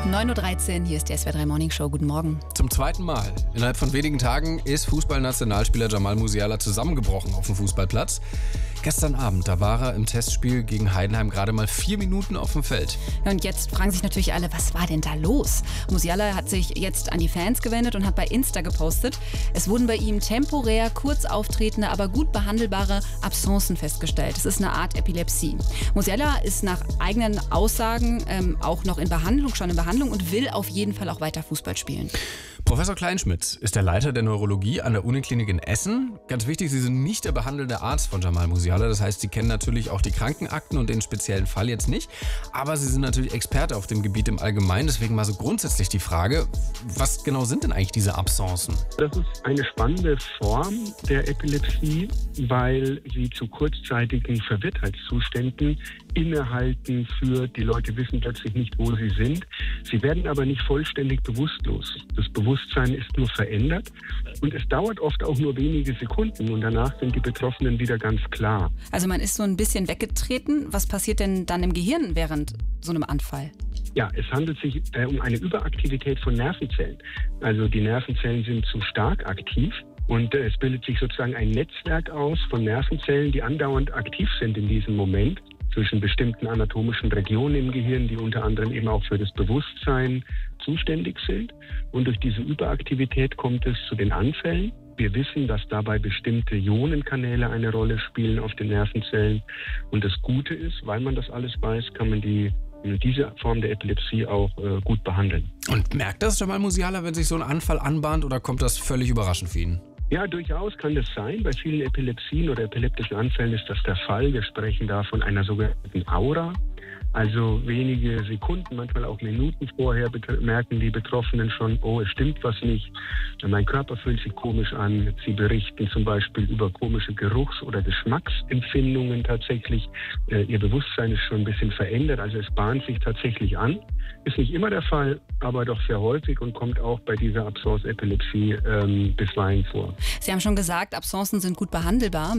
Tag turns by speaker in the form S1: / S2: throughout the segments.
S1: 9.13 Uhr, hier ist die SWR3 Morning Show. Guten Morgen.
S2: Zum zweiten Mal innerhalb von wenigen Tagen ist Fußballnationalspieler Jamal Musiala zusammengebrochen auf dem Fußballplatz. Gestern Abend, da war er im Testspiel gegen Heidenheim gerade mal 4 Minuten auf dem Feld.
S1: Ja, und jetzt fragen sich natürlich alle, was war denn da los? Musiala hat sich jetzt an die Fans gewendet und hat bei Insta gepostet, es wurden bei ihm temporär kurz auftretende, aber gut behandelbare Absenzen festgestellt. Das ist eine Art Epilepsie. Musiala ist nach eigenen Aussagen auch noch schon in Behandlung und will auf jeden Fall auch weiter Fußball spielen.
S2: Professor Kleinschmidt ist der Leiter der Neurologie an der Uniklinik in Essen. Ganz wichtig, Sie sind nicht der behandelnde Arzt von Jamal Musiala. Das heißt, Sie kennen natürlich auch die Krankenakten und den speziellen Fall jetzt nicht. Aber Sie sind natürlich Experte auf dem Gebiet im Allgemeinen. Deswegen mal so grundsätzlich die Frage, was genau sind denn eigentlich diese Absenzen?
S3: Das ist eine spannende Form der Epilepsie, weil sie zu kurzzeitigen Verwirrtheitszuständen innehalten führt. Die Leute wissen plötzlich nicht, wo sie sind. Sie werden aber nicht vollständig bewusstlos. Das Bewusstsein ist nur verändert und es dauert oft auch nur wenige Sekunden und danach sind die Betroffenen wieder ganz klar.
S1: Also man ist so ein bisschen weggetreten. Was passiert denn dann im Gehirn während so einem Anfall?
S3: Ja, es handelt sich um eine Überaktivität von Nervenzellen. Also die Nervenzellen sind zu stark aktiv. Und es bildet sich sozusagen ein Netzwerk aus von Nervenzellen, die andauernd aktiv sind in diesem Moment zwischen bestimmten anatomischen Regionen im Gehirn, die unter anderem eben auch für das Bewusstsein zuständig sind. Und durch diese Überaktivität kommt es zu den Anfällen. Wir wissen, dass dabei bestimmte Ionenkanäle eine Rolle spielen auf den Nervenzellen. Und das Gute ist, weil man das alles weiß, kann man diese Form der Epilepsie auch gut behandeln.
S2: Und merkt das Jamal Musiala, wenn sich so ein Anfall anbahnt, oder kommt das völlig überraschend für ihn?
S3: Ja, durchaus kann das sein. Bei vielen Epilepsien oder epileptischen Anfällen ist das der Fall. Wir sprechen da von einer sogenannten Aura. Also wenige Sekunden, manchmal auch Minuten vorher merken die Betroffenen schon, oh, es stimmt was nicht. Mein Körper fühlt sich komisch an. Sie berichten zum Beispiel über komische Geruchs- oder Geschmacksempfindungen tatsächlich. Ihr Bewusstsein ist schon ein bisschen verändert, also es bahnt sich tatsächlich an. Ist nicht immer der Fall, aber doch sehr häufig und kommt auch bei dieser Absenz-Epilepsie bisweilen vor.
S1: Sie haben schon gesagt, Absenzen sind gut behandelbar,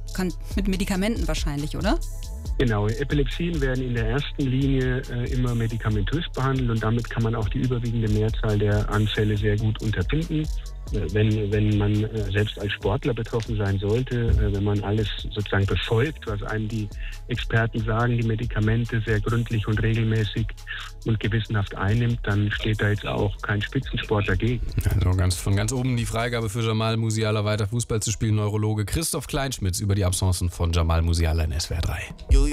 S1: mit Medikamenten wahrscheinlich, oder?
S3: Genau, Epilepsien werden in der ersten Linie immer medikamentös behandelt und damit kann man auch die überwiegende Mehrzahl der Anfälle sehr gut unterbinden. Wenn man selbst als Sportler betroffen sein sollte, wenn man alles sozusagen befolgt, was einem die Experten sagen, die Medikamente sehr gründlich und regelmäßig und gewissenhaft einnimmt, dann steht da jetzt auch kein Spitzensport dagegen.
S2: Also von ganz oben die Freigabe für Jamal Musiala, weiter Fußball zu spielen. Neurologe Christoph Kleinschmidt über die Absenzen von Jamal Musiala in SWR 3.